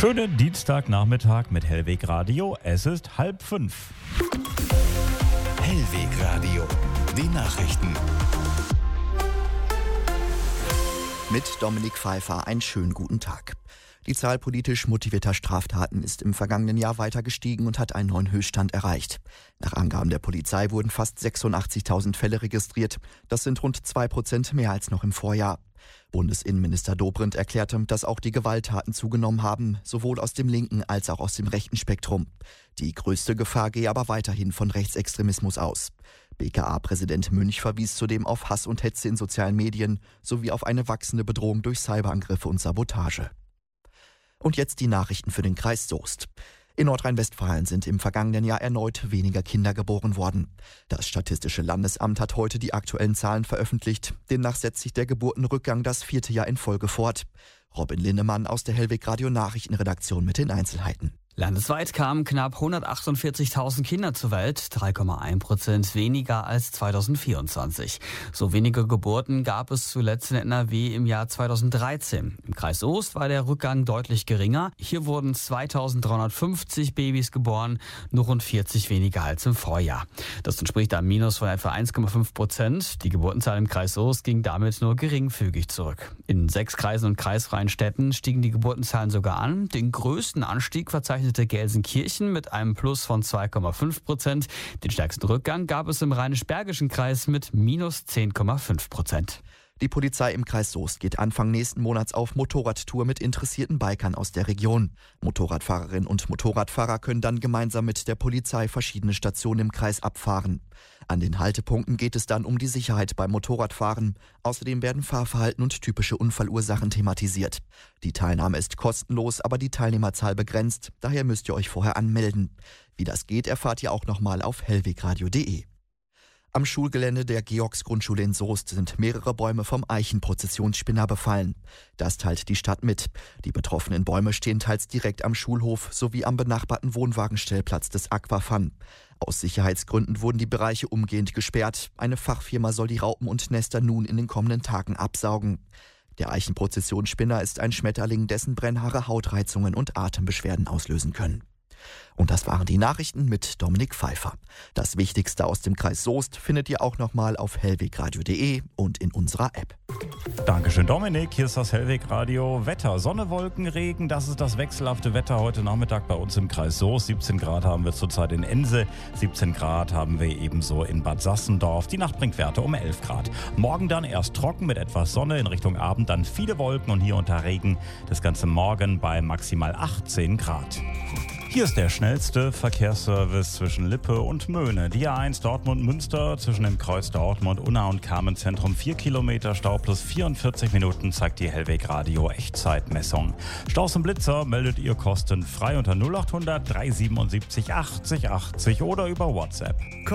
Schönen Dienstagnachmittag mit Hellweg Radio. Es ist 4:30. Hellweg Radio, die Nachrichten. Mit Dominik Pfeiffer einen schönen guten Tag. Die Zahl politisch motivierter Straftaten ist im vergangenen Jahr weiter gestiegen und hat einen neuen Höchststand erreicht. Nach Angaben der Polizei wurden fast 86.000 Fälle registriert. Das sind rund 2% mehr als noch im Vorjahr. Bundesinnenminister Dobrindt erklärte, dass auch die Gewalttaten zugenommen haben, sowohl aus dem linken als auch aus dem rechten Spektrum. Die größte Gefahr gehe aber weiterhin von Rechtsextremismus aus. BKA-Präsident Münch verwies zudem auf Hass und Hetze in sozialen Medien sowie auf eine wachsende Bedrohung durch Cyberangriffe und Sabotage. Und jetzt die Nachrichten für den Kreis Soest. In Nordrhein-Westfalen sind im vergangenen Jahr erneut weniger Kinder geboren worden. Das Statistische Landesamt hat heute die aktuellen Zahlen veröffentlicht. Demnach setzt sich der Geburtenrückgang das 4. Jahr in Folge fort. Robin Linnemann aus der Hellweg Radio Nachrichtenredaktion mit den Einzelheiten. Landesweit kamen knapp 148.000 Kinder zur Welt, 3,1% weniger als 2024. So wenige Geburten gab es zuletzt in NRW im Jahr 2013. Im Kreis Soest war der Rückgang deutlich geringer. Hier wurden 2.350 Babys geboren, nur rund 40 weniger als im Vorjahr. Das entspricht einem Minus von etwa 1,5%. Die Geburtenzahl im Kreis Soest ging damit nur geringfügig zurück. In 6 Kreisen und kreisfreien Städten stiegen die Geburtenzahlen sogar an. Den größten Anstieg verzeichnete Gelsenkirchen mit einem Plus von 2,5%. Den stärksten Rückgang gab es im Rheinisch-Bergischen Kreis mit minus 10,5%. Die Polizei im Kreis Soest geht Anfang nächsten Monats auf Motorradtour mit interessierten Bikern aus der Region. Motorradfahrerinnen und Motorradfahrer können dann gemeinsam mit der Polizei verschiedene Stationen im Kreis abfahren. An den Haltepunkten geht es dann um die Sicherheit beim Motorradfahren. Außerdem werden Fahrverhalten und typische Unfallursachen thematisiert. Die Teilnahme ist kostenlos, aber die Teilnehmerzahl begrenzt. Daher müsst ihr euch vorher anmelden. Wie das geht, erfahrt ihr auch nochmal auf hellwegradio.de. Am Schulgelände der Georgsgrundschule in Soest sind mehrere Bäume vom Eichenprozessionsspinner befallen. Das teilt die Stadt mit. Die betroffenen Bäume stehen teils direkt am Schulhof sowie am benachbarten Wohnwagenstellplatz des Aquafun. Aus Sicherheitsgründen wurden die Bereiche umgehend gesperrt. Eine Fachfirma soll die Raupen und Nester nun in den kommenden Tagen absaugen. Der Eichenprozessionsspinner ist ein Schmetterling, dessen Brennhaare Hautreizungen und Atembeschwerden auslösen können. Und das waren die Nachrichten mit Dominik Pfeiffer. Das Wichtigste aus dem Kreis Soest findet ihr auch nochmal auf hellwegradio.de und in unserer App. Dankeschön, Dominik. Hier ist das Hellweg Radio Wetter. Sonne, Wolken, Regen, das ist das wechselhafte Wetter heute Nachmittag bei uns im Kreis Soest. 17 Grad haben wir zurzeit in Ense, 17 Grad haben wir ebenso in Bad Sassendorf. Die Nacht bringt Werte um 11 Grad. Morgen dann erst trocken mit etwas Sonne, in Richtung Abend dann viele Wolken und hier unter Regen. Das Ganze morgen bei maximal 18 Grad. Hier ist der schnellste Verkehrsservice zwischen Lippe und Möhne. Die A1 Dortmund-Münster zwischen dem Kreuz Dortmund, Unna und Carmenzentrum 4 Kilometer Stau plus 44 Minuten zeigt die Hellweg Radio Echtzeitmessung. Staus und Blitzer meldet ihr kostenfrei unter 0800 377 80 80 oder über WhatsApp.